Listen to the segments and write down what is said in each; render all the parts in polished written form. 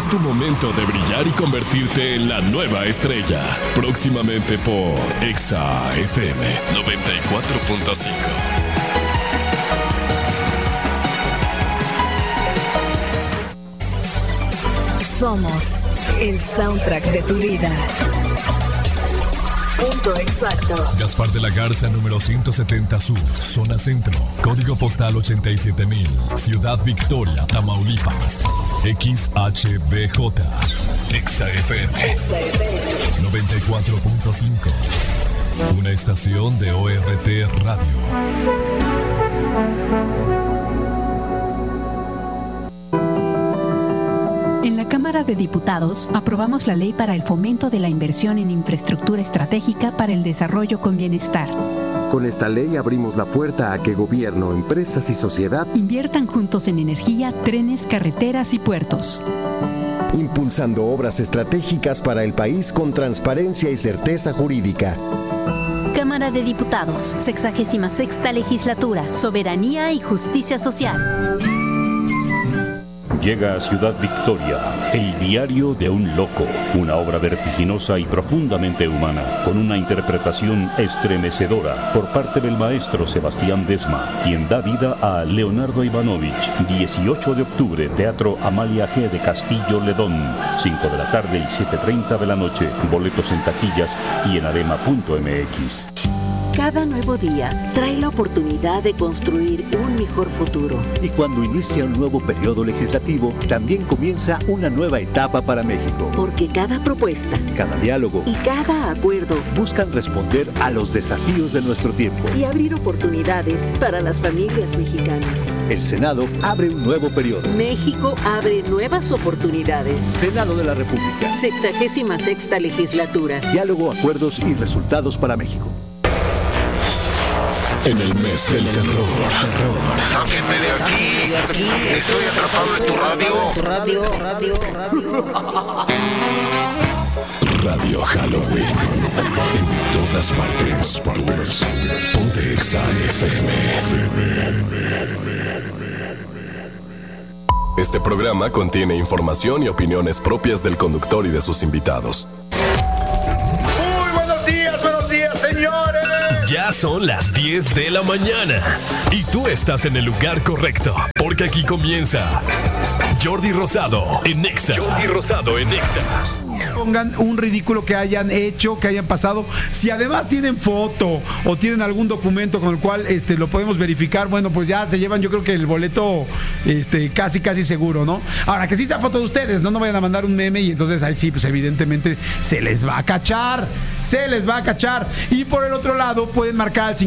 tu momento de brillar y convertirte en la nueva estrella. Próximamente por Exa FM 94.5. Somos el soundtrack de tu vida. Punto exacto. Gaspar de la Garza, número 170 Sur, zona centro. Código postal 87,000. Ciudad Victoria, Tamaulipas. XHBJ. Exa FM 94.5. Una estación de ORT Radio. En la Cámara de Diputados aprobamos la ley para el fomento de la inversión en infraestructura estratégica para el desarrollo con bienestar. Con esta ley abrimos la puerta a que gobierno, empresas y sociedad inviertan juntos en energía, trenes, carreteras y puertos. Impulsando obras estratégicas para el país con transparencia y certeza jurídica. Cámara de Diputados, 66ª Legislatura, Soberanía y Justicia Social. Llega a Ciudad Victoria, El diario de un loco, una obra vertiginosa y profundamente humana, con una interpretación estremecedora por parte del maestro Sebastián Desma, quien da vida a Leonardo Ivanovich. 18 de octubre, Teatro Amalia G. de Castillo Ledón, 5 de la tarde y 7:30 de la noche. Boletos en taquillas y en arema.mx. Cada nuevo día trae la oportunidad de construir un mejor futuro. Y cuando inicia un nuevo periodo legislativo, también comienza una nueva etapa para México. Porque cada propuesta, cada diálogo y cada acuerdo buscan responder a los desafíos de nuestro tiempo y abrir oportunidades para las familias mexicanas. El Senado abre un nuevo periodo. México abre nuevas oportunidades. Senado de la República. 66ª Legislatura. Diálogo, acuerdos y resultados para México. En el mes del terror. Sáquenme de aquí. Estoy atrapado en tu radio. Radio Halloween. En todas partes. Ponte Exa FM. Este programa contiene información y opiniones propias del conductor y de sus invitados. Buenos días, señores. Ya son las 10 de la mañana y tú estás en el lugar correcto, porque aquí comienza Jordi Rosado en Exa. Pongan un ridículo que hayan hecho, que hayan pasado. Si además tienen foto o tienen algún documento con el cual lo podemos verificar, bueno, pues ya se llevan, yo creo que el boleto casi seguro, ¿no? Ahora, que sí sea foto de ustedes, no vayan a mandar un meme y entonces ahí sí, pues evidentemente se les va a cachar. Y por el otro lado pueden marcar al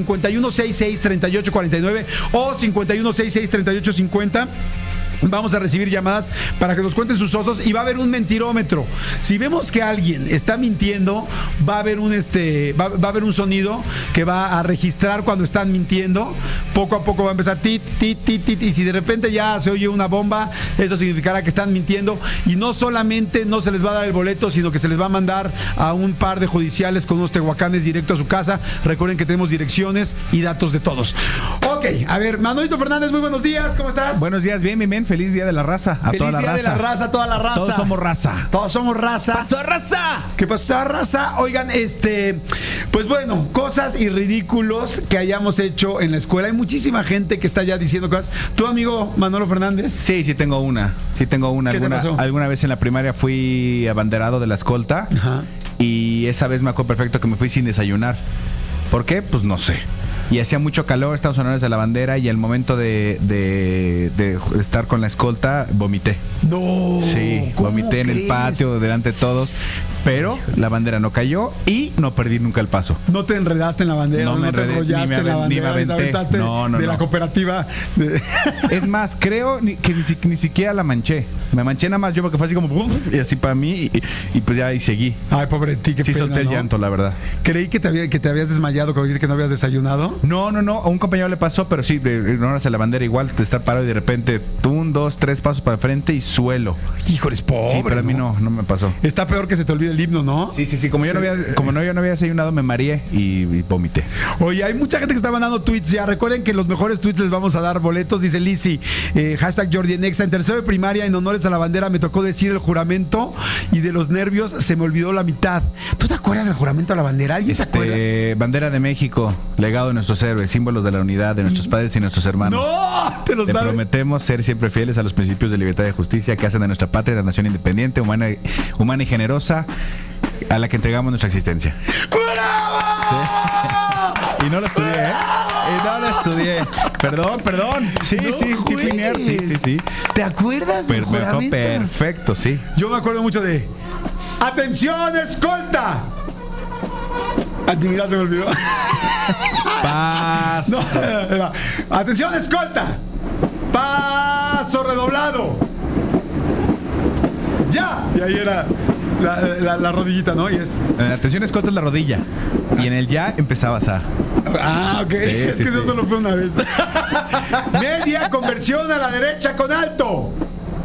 5166-3849 o 5166-3850. Vamos a recibir llamadas para que nos cuenten sus osos y va a haber un mentirómetro. Si vemos que alguien está mintiendo, va a haber un sonido que va a registrar cuando están mintiendo. Poco a poco va a empezar tit, tit, tit, tit, y si de repente ya se oye una bomba, eso significará que están mintiendo y no solamente no se les va a dar el boleto, sino que se les va a mandar a un par de judiciales con unos tehuacanes directo a su casa. Recuerden que tenemos direcciones y datos de todos. Ok, a ver, Manolito Fernández, muy buenos días, ¿cómo estás? Buenos días, bien. Feliz Día de la Raza a toda la raza. Feliz Día de la Raza, toda la raza. Todos somos raza. ¡Pasó raza! ¿Qué pasó, raza? Oigan, pues bueno, cosas y ridículos que hayamos hecho en la escuela. Hay muchísima gente que está ya diciendo cosas. ¿Tu amigo Manolo Fernández? Sí, tengo una. ¿Qué te pasó? Alguna vez en la primaria fui abanderado de la escolta. Ajá. Y esa vez me acuerdo perfecto que me fui sin desayunar. ¿Por qué? Pues no sé. Y hacía mucho calor, estábamos honores de la bandera y al momento de estar con la escolta, vomité. No. Sí, vomité en el patio, delante de todos, pero la bandera no cayó y no perdí nunca el paso. ¿No te enredaste en la bandera? No me enredé, ni me aventé. No. La cooperativa. Es más, creo que ni siquiera la manché. Me manché nada más yo porque fue así como y así para mí y pues ya ahí seguí. Ay, pobre ti, qué sí, pena, solté el llanto, la verdad. Creí que te habías desmayado cuando dijiste que no habías desayunado. No, a un compañero le pasó, pero sí, de horas a la bandera igual, de estar parado y de repente 1, 2, 3 pasos para frente y suelo. Híjoles, pobre. Sí, pero a mí no me pasó. Está peor que se te olvide el himno, ¿no? Sí. Como yo no había desayunado, me mareé y vomité. Oye, hay mucha gente que está mandando tweets ya. Recuerden que en los mejores tweets les vamos a dar boletos. Dice Lizzy, hashtag Jordi en Exa. En tercero de primaria, en honores a la bandera, me tocó decir el juramento y de los nervios se me olvidó la mitad. ¿Tú te acuerdas del juramento a la bandera? ¿Alguien se acuerda? Bandera de México, legado de nuestros héroes, símbolos de la unidad de nuestros padres y nuestros hermanos. ¡No! ¿Te lo sabes? Prometemos ser siempre fieles a los principios de libertad y justicia que hacen de nuestra patria la nación independiente, humana y generosa a la que entregamos nuestra existencia. ¡Bravo! Sí. Y no lo estudié, Perdón. Sí, fui nerd. Sí. ¿Te acuerdas del juramento? Perfecto, sí. Yo me acuerdo mucho de... ¡Atención, escolta! Ya se me olvidó. Paso. ¡Atención, escolta! ¡Paso redoblado! ¡Ya! Y ahí era la rodillita, ¿no? Y es... Atención, escolta es la rodilla. Y en el ya empezabas a... ok. Sí, es que eso solo fue una vez. Media conversión a la derecha con alto.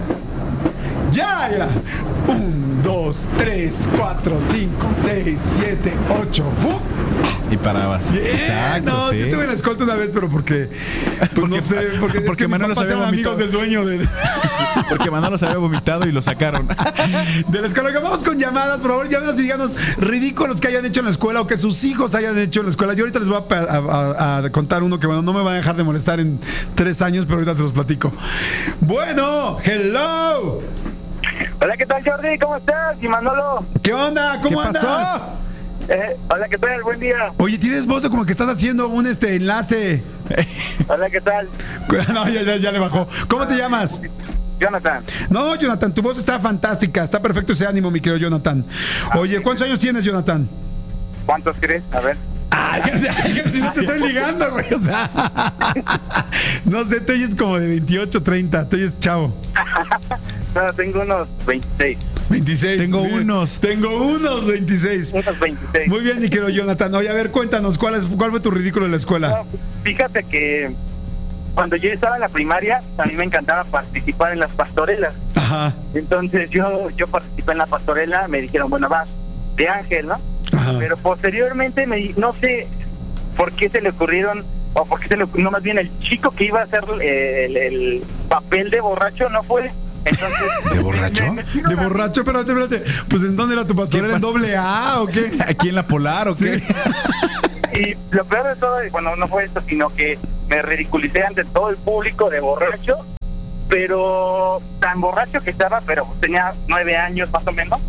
Ya era. 1, 2, 3, 4, 5, 6, 7, 8. Y parabas. Exacto, no, sí estuve en la escolta una vez, pero porque no sé, porque es que Manolo mis papás eran amigos del dueño de... Porque Manolo se había vomitado y lo sacaron. De la escuela. Vamos con llamadas, por favor, llámenos y díganos ridículos que hayan hecho en la escuela o que sus hijos hayan hecho en la escuela. Yo ahorita les voy a contar uno que, bueno, no me va a dejar de molestar en 3 años, pero ahorita se los platico. Bueno, hello. Hola, ¿qué tal, Jordi? ¿Cómo estás? Y Manolo. ¿Qué onda? ¿Cómo andas? Pasó? Hola, ¿qué tal? Buen día. Oye, tienes voz como que estás haciendo un enlace. Hola, ¿qué tal? No, ya le bajó. ¿Cómo te llamas? Jonathan. No, Jonathan, tu voz está fantástica. Está perfecto ese ánimo, mi querido Jonathan. Oye, ¿cuántos años tienes, Jonathan? ¿Cuántos crees? A ver. Si no te estoy ligando, güey, o sea. No sé, te oyes como de 28, 30, te oyes chavo. No, tengo unos 26. 26. Tengo unos 26. Unos 26. Muy bien, mi querido Jonathan. Oye, a ver, cuéntanos, ¿cuál fue tu ridículo en la escuela? No, fíjate que cuando yo estaba en la primaria, a mí me encantaba participar en las pastorelas. Ajá. Entonces yo participé en la pastorela, me dijeron, bueno, vas de ángel, ¿no? Ajá. Pero posteriormente no sé por qué se le ocurrieron, o por qué no, más bien el chico que iba a hacer el papel de borracho no fue. Entonces, ¿de borracho? ¿De borracho? Espérate. Pues ¿en dónde era tu pastorela? ¿En AA o qué? ¿Aquí en la Polar o qué? Sí. Y lo peor de todo, bueno, no fue esto, sino que me ridiculicé ante todo el público de borracho, pero tan borracho que estaba, pero tenía 9 años más o menos,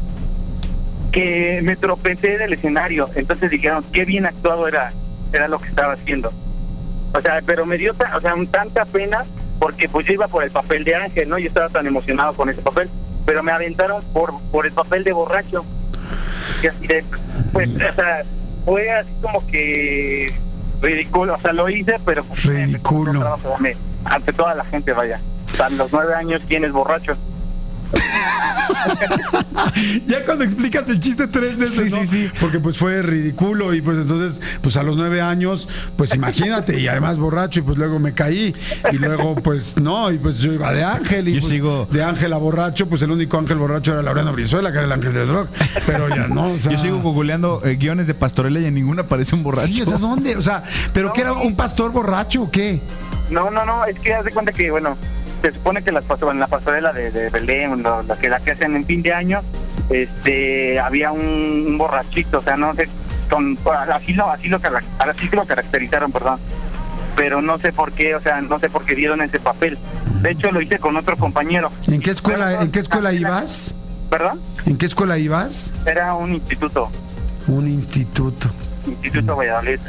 que me tropecé del escenario. Entonces dijeron, qué bien actuado era lo que estaba haciendo. O sea, pero me dio tanta pena, porque pues yo iba por el papel de ángel, ¿no? Yo estaba tan emocionado con ese papel, pero me aventaron por el papel de borracho. Y así pues, o sea, fue así como que ridículo, o sea, lo hice, pero pues, ridículo. Ante toda la gente, vaya. A los 9 años, ¿quién es borracho? Ya cuando explicas el chiste 3 veces, ¿no? Sí. Porque pues fue ridículo y pues entonces, pues a los 9 años, pues imagínate, y además borracho, y pues luego me caí, y luego pues no, y pues yo iba de ángel, y yo pues, sigo de ángel a borracho, pues el único ángel borracho era Laureano Brizuela, que era el ángel del rock, pero ya no, o sea... Yo sigo googleando guiones de pastorela y en ninguna aparece un borracho. Sí, o sea, ¿dónde? O sea, ¿pero no, qué era un pastor borracho o qué? No, es que haz de cuenta que, bueno, se supone que en la pastorela de Belén, la que hacen en fin de año, había un borrachito, o sea, no sé, así lo caracterizaron, perdón, pero no sé por qué, o sea, no sé por qué dieron ese papel. De hecho, lo hice con otro compañero. ¿En qué escuela ibas? ¿Perdón? ¿En qué escuela ibas? Era un instituto. Instituto Valladolid.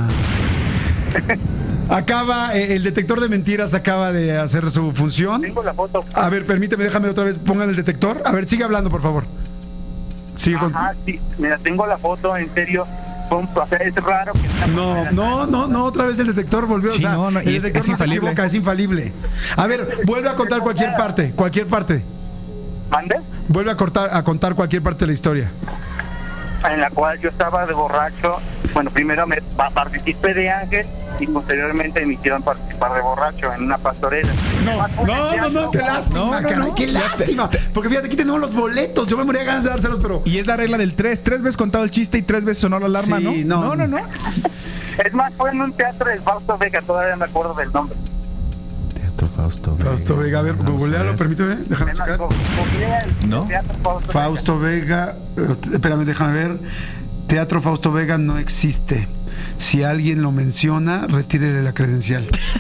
El detector de mentiras acaba de hacer su función. Tengo la foto. A ver, permíteme, déjame otra vez, pongan el detector. A ver, sigue hablando, por favor. Sigue sí, mira, tengo la foto, en serio. O sea, es raro que... No, otra vez el detector volvió, sí, o sea, el detector es no se equivoca, es infalible. A ver, vuelve a contar cualquier parte. ¿Mande? Vuelve a contar cualquier parte de la historia. en la cual yo estaba de borracho. Bueno, primero me participé de ángel y posteriormente me hicieron participar de borracho en una pastorela. No, qué lástima, caray, qué lástima. Porque fíjate, aquí tenemos los boletos. Yo me moría de ganas de dárselos, pero... Y es la regla del 3 veces contado el chiste y 3 veces sonó la alarma, sí, ¿no? No. Es más, fue en un teatro de Fausto Vega, todavía me acuerdo del nombre. Teatro Fausto Vega. A ver, googlealo, permíteme, déjame checar. ¿No? Fausto Vega, espérame, déjame ver. Teatro Fausto Vega no existe. Si alguien lo menciona, retírele la credencial.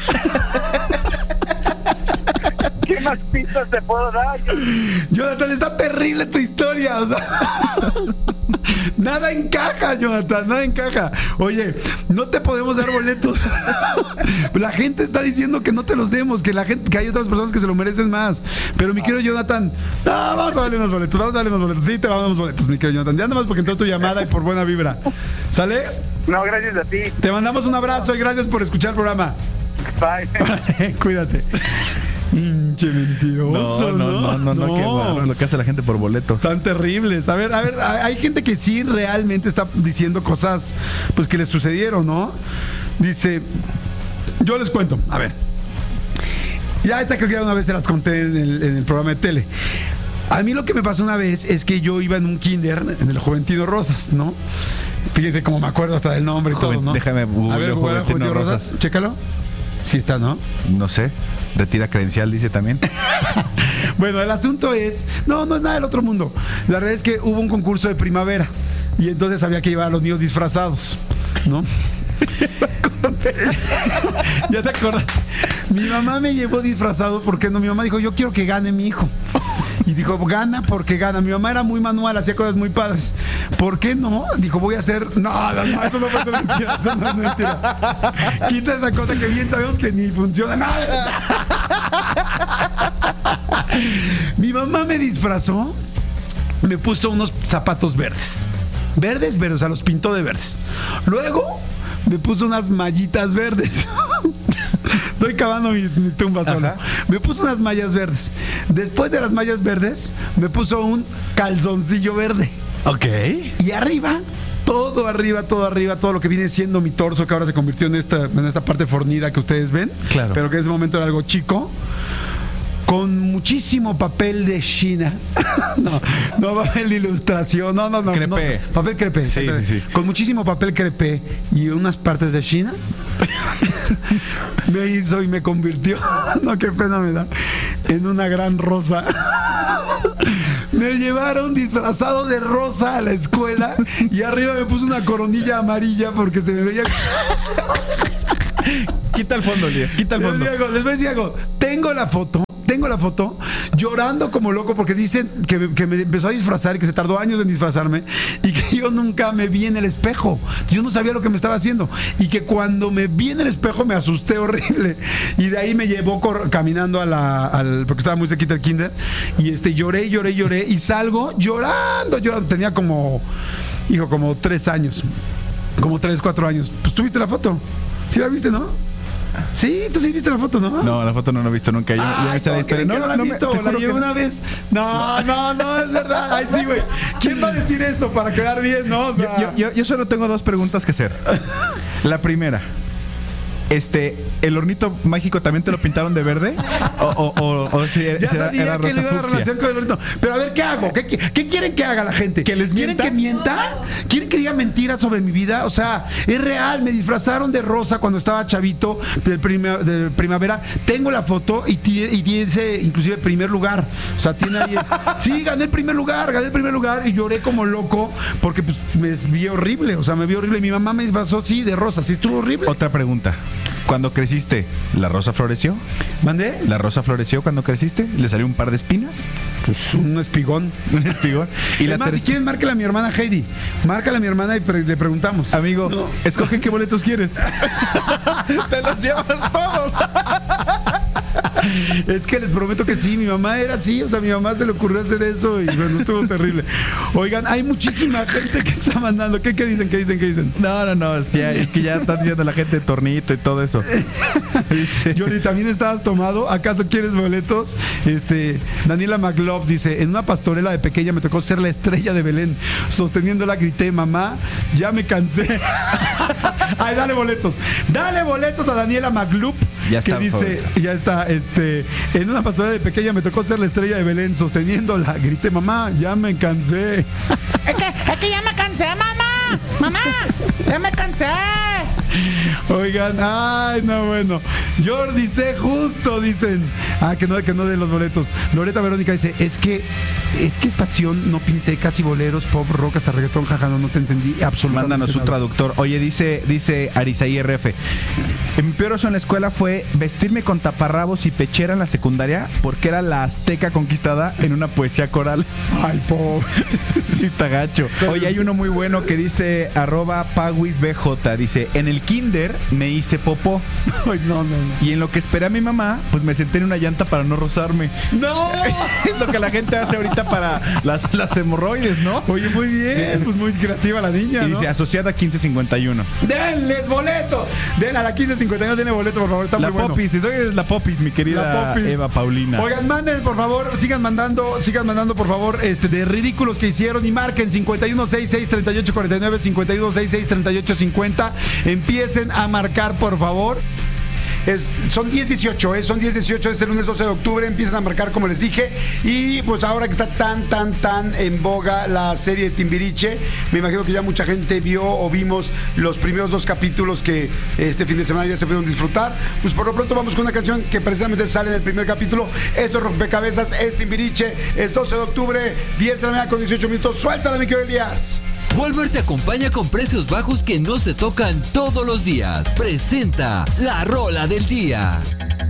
¿Qué más pistas te puedo dar? Jonathan, está terrible tu historia, o sea, nada encaja, Jonathan, nada encaja. Oye, no te podemos dar boletos. La gente está diciendo que no te los demos, que hay otras personas que se lo merecen más. Pero mi querido Jonathan, vamos a darle unos boletos, sí, te vamos a dar unos boletos, mi querido Jonathan. Ya nada más porque entró tu llamada y por buena vibra. ¿Sale? No, gracias a ti. Te mandamos un abrazo y gracias por escuchar el programa. Bye. Cuídate. Hinche mentiroso. No, qué bueno, lo que hace la gente por boleto. Tan terribles. A ver, hay gente que sí realmente está diciendo cosas pues que les sucedieron, ¿no? Dice, yo les cuento, a ver. Ya esta creo que ya una vez se las conté en el programa de tele. A mí lo que me pasó una vez es que yo iba en un kinder, en el Juventino Rosas, ¿no? Fíjense cómo me acuerdo hasta del nombre y todo, ¿no? Déjame a ver, Juventino Rosas. Chécalo. Sí está, ¿no? No sé. Retira credencial, dice también. Bueno, el asunto es... No es nada del otro mundo. La verdad es que hubo un concurso de primavera. Y entonces había que llevar a los niños disfrazados, ¿no? ¿Ya te acuerdas? Mi mamá me llevó disfrazado porque mi mamá dijo, yo quiero que gane mi hijo. Y dijo, gana porque gana. Mi mamá era muy manual, hacía cosas muy padres. ¿Por qué no? Dijo, voy a hacer... No, eso no puede ser mentira. Eso no es mentira. Quita esa cosa que bien sabemos que ni funciona. No. Mi mamá me disfrazó, me puso unos zapatos verdes, o sea, los pintó de verdes. Luego me puso unas mallitas verdes. Estoy cavando mi tumba solo. Me puso unas mallas verdes. Después de las mallas verdes, me puso un calzoncillo verde. Ok. Y arriba, todo lo que viene siendo mi torso, que ahora se convirtió en esta parte fornida que ustedes ven. Claro. Pero que en ese momento era algo chico. Con muchísimo papel de China. No papel de ilustración. No. Crepé. No, papel crepé. Sí. Con muchísimo papel crepé y unas partes de China. Me hizo y me convirtió. No, qué pena me da. En una gran rosa. Me llevaron disfrazado de rosa a la escuela y arriba me puso una coronilla amarilla porque se me veía... Quita el fondo, Elías. Quita el fondo. Les voy a decir algo. Tengo la foto llorando como loco porque dicen que me empezó a disfrazar y que se tardó años en disfrazarme y que yo nunca me vi en el espejo. Yo no sabía lo que me estaba haciendo y que cuando me vi en el espejo me asusté horrible y de ahí me llevó caminando porque estaba muy cerquita el kinder y lloré y salgo llorando. Tenía como 3 años, como 3, 4 años. Pues tuviste la foto. ¿Sí la viste, no? Sí, tú sí viste la foto, ¿no? No, la foto no la he visto nunca. Yo me sé la historia. No la he visto, la llevé una vez. No, es verdad. Ay, sí, güey. ¿Quién va a decir eso para quedar bien, no? O sea... yo solo tengo 2 preguntas que hacer. La primera, ¿el hornito mágico también te lo pintaron de verde? ¿O si ya sabía era que le iba a rosa fucsia? relación con el hornito. Pero a ver, ¿qué hago? ¿Qué quieren que haga la gente? ¿Que les ¿Quieren mienta? que mienta? ¿Quieren que diga mentiras sobre mi vida? O sea, es real. Me disfrazaron de rosa cuando estaba chavito de primavera. Tengo la foto y dice inclusive primer lugar. O sea, tiene ahí... Sí, gané el primer lugar y lloré como loco porque pues me vi horrible. O sea, me vi horrible. Mi mamá me disfrazó, sí, de rosa. Sí, estuvo horrible. Otra pregunta. Cuando creciste, ¿la rosa floreció? ¿Mandé? ¿La rosa floreció cuando creciste? ¿Le salió un par de espinas? Pues un espigón. Y además, si quieren, márcala a mi hermana Heidi. Márcala a mi hermana y le preguntamos. Amigo, escoge qué boletos quieres. Te los llevas todos. Es que les prometo que sí, mi mamá era así, o sea, a mi mamá se le ocurrió hacer eso y bueno, estuvo terrible. Oigan, hay muchísima gente que está mandando. ¿Qué dicen? No, es que ya están diciendo la gente de tornito y todo eso. Johnny, ¿también estabas tomado? ¿Acaso quieres boletos? Daniela McLaughlin Love dice, en una pastorela de pequeña me tocó ser la estrella de Belén. Sosteniéndola grité, mamá, ya me cansé. Ay, dale boletos. Dale boletos a Daniela Maglup, ya está, que dice, ya está, en una pastorela de pequeña me tocó ser la estrella de Belén. Sosteniéndola grité, mamá, ya me cansé. Es que ya me cansé, mamá. Mamá, ya me cansé. Oigan, ay, no, bueno. Jordi C. Justo, dicen. Que no de los boletos. Loreta Verónica dice, es que estación no pinté casi boleros, pop, rock, hasta reggaetón, jaja, no te entendí absolutamente. Mándanos un traductor. Oye, dice Arisaí RF, mi peor oso en la escuela fue vestirme con taparrabos y pechera en la secundaria porque era la azteca conquistada en una poesía coral. Ay, pobre. Sí, está gacho. Oye, hay uno muy bueno que dice @PawisBJ, dice, en el kinder me hice popó. Ay, no. Y en lo que esperé a mi mamá, pues me senté en una llanta para no rozarme. ¡No! Es lo que la gente hace ahorita para las hemorroides, ¿no? Oye, muy bien, pues muy creativa la niña, y ¿no? dice, asociada 1551. ¡Denles boleto! Den a la 1551, denle boleto, por favor, está la muy bueno. Popis, soy la Popis, mi querida Eva Paulina. Oigan, manden, por favor, sigan mandando, por favor, de ridículos que hicieron y marquen 5166-3849, 5166-3850. Empiecen a marcar, por favor. Son 10:18, son 10:18 este lunes 12 de octubre, empiezan a marcar como les dije, y pues ahora que está tan en boga la serie de Timbiriche, me imagino que ya mucha gente vio o vimos los primeros 2 capítulos que este fin de semana ya se pudieron disfrutar. Pues por lo pronto vamos con una canción que precisamente sale en el primer capítulo. Esto es Rompecabezas, es Timbiriche, es 12 de octubre, 10 de la mañana con 18 minutos, suéltala mi querido Elías. Walmart te acompaña con precios bajos que no se tocan todos los días. Presenta la rola del día.